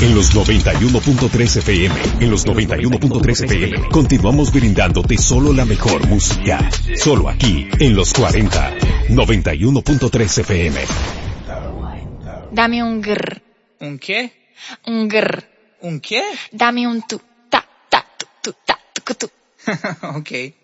En los 91.3 FM, en los 91.3 FM, continuamos brindándote solo la mejor música. Solo aquí, en los 40, 91.3 FM. Dame un grr. ¿Un qué? Un grr. ¿Un qué? Dame un tu, ta, ta, tu, ta, tu, tu. Ok.